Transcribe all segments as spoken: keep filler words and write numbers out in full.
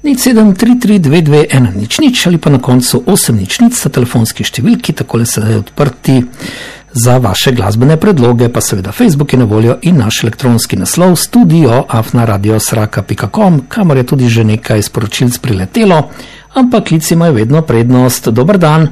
nič sedem tri tri dve dve ena nič nič ali pa na koncu osem nič nič sta telefonski številki, takole se dajo odprti za vaše glasbene predloge, pa seveda Facebook je na voljo in naš elektronski naslov studio afna radio sraka pika com, kamor je tudi že nekaj sporočilc priletelo, ampak klici imajo vedno prednost. Dober dan.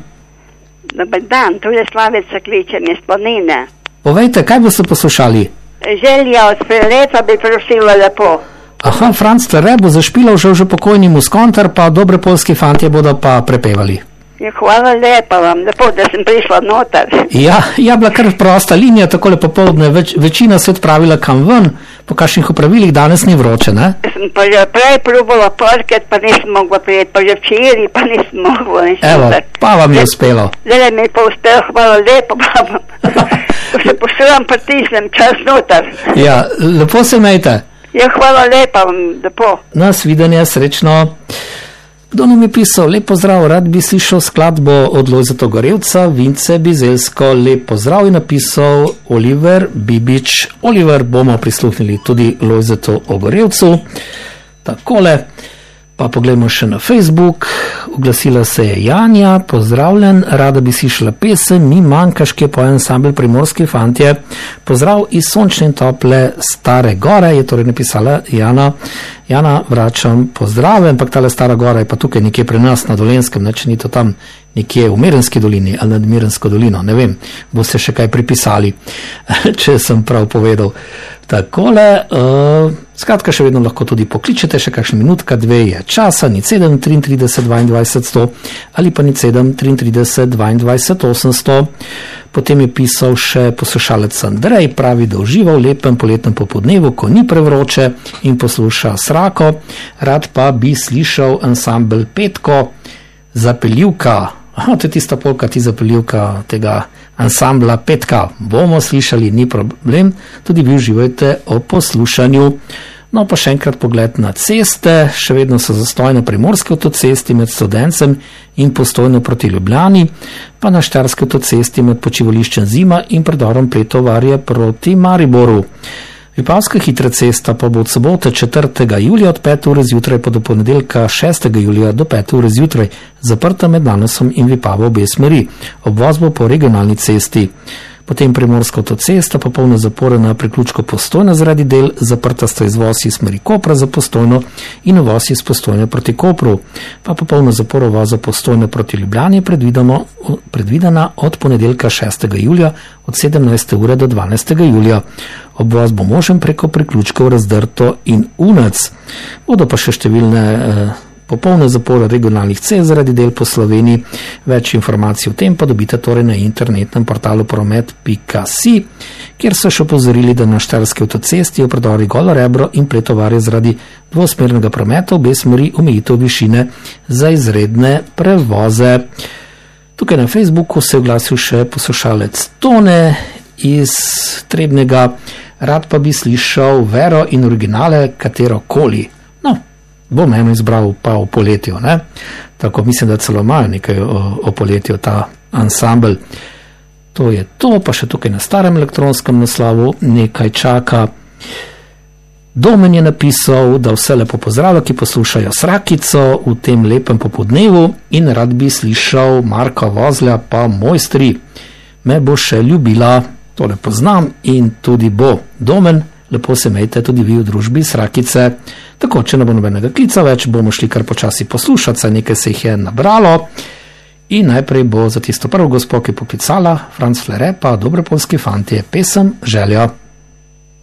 Dober dan, tu je Slavica, kličem iz Planine. Povejte, kaj boste poslušali? Želja od Freleta bi prosila lepo. Aha, Franc Flere bo zašpilal že že pokojni Muskontar, pa dobre polski fantje bodo pa prepevali. Ja, hvala lepa vam, lepo, da sem prišla noter. Ja, ja, bila kar prosta linija, takole popoldne, več, večina se odpravila kam ven, po kakšnih opravilih, danes ni vroče, ne? Sem pa že prej probala parket, pa nisem mogla prijeti, pa že včeri, pa nisem mogla. Evo, pa vam je uspelo. Zdaj mi je pa uspelo, hvala lepo, pa vam. Ko se poslušam, pritisnem čas noter. Ja, lepo se imejte. Ja, hvala lepa vam, lepo. Nas videnje, srečno. Kdo nam je pisal? Lep pozdrav, rad bi slišal skladbo od Lojzeta Ogorevca, Vince Bizelsko. Lep pozdrav je napisal Oliver Bibič. Oliver, bomo prisluhnili tudi Lojzetu Ogorevcu. Takole, pa pogledamo še na Facebook. Oglasila se je Janja, pozdravljen, rada bi slišala pesem Mi manjkaš, ki je po ansambel Primorski fantje. Pozdrav iz sončne in tople Stare Gore, je torej napisala Jana. Jana, vračam pozdrave, ampak tale Stara Gora je pa tukaj nekje pri nas na Dolenskem, ne, če ni to tam nekje v Merenski dolini ali nad Merensko dolino, ne vem, bo se še kaj pripisali, če sem prav povedal. Takole, uh, skratka, še vedno lahko tudi pokličete, še kakšna minutka, dve je časa, nič sedem triintrideset dvaindvajset sto ali pa nič sedem triintrideset dvaindvajset osemsto. Potem je pisal še poslušalec Andrej, pravi, da uživa v lepem poletnem popodnevu, ko ni prevroče in posluša Srako, rad pa bi slišal ansambel Petko, Zapeljivka. Aha, to je tista polka, ti zapeljivka tega ansambla Petka. Bomo slišali, ni problem, tudi vi uživajte o poslušanju. No, pa še enkrat pogled na ceste, še vedno so zastoj na primorski avtocesti med Studencem in Postojno proti Ljubljani, pa na štajerski avtocesti med počivališčem Zima in predorom Pretovarje proti Mariboru. Vipavska hitra cesta pa bo od sobote četrtega julija od pete ure zjutraj pa do ponedeljka šestega julija do pete ure zjutraj zaprta med Nanosom in Vipavo obe smeri. Obvoz bo po regionalni cesti. Potem primorska avtocesta, popolna zapora na priključku Postojna zaradi del, zaprta sta izvoz iz smeri Kopra za Postojno in uvoz iz Postojne proti Kopru. Pa popolna zapora uvoza Postojne proti Ljubljani je predvidena od ponedeljka šestega julija od sedemnajste ure do dvanajstega julija. Obvoz bo možen preko priključkov Razdrto in Unec. Bodo pa še številne eh, popolne zapore regionalnih cest zaradi del po Sloveniji. Več informacij o tem pa dobite torej na internetnem portalu promet pika si, kjer so še opozorili, da na štajerski avtocesti v predori Golo Rebro in Pretovarje zaradi dvosmernega prometa obe smeri omejitev višine za izredne prevoze. Tukaj na Facebooku se je oglasil še poslušalec Tone iz Trebnega, rad pa bi slišal Vero in originale katero koli. No, bom eno izbral pa o poletju, ne? Tako mislim, da celo imajo nekaj o, o poletju ta ansambel. To je to, pa še tukaj na starem elektronskem naslovu nekaj čaka. Domen je napisal, da vse lepo pozdravlja, ki poslušajo Srakico v tem lepem popodnevu in rad bi slišal Marka Vozlja pa Mojstri. Me bo še ljubila, tole poznam in tudi bo. Domen, lepo se imejte tudi vi v družbi Srakice. Tako, če ne bo nobenega klica več, bomo šli kar počasi poslušati, saj nekaj se jih je nabralo. In najprej bo za tisto prvo gospo, ki je poklicala, Franc Flere, pa Dobre polski fantje, pesem Želja.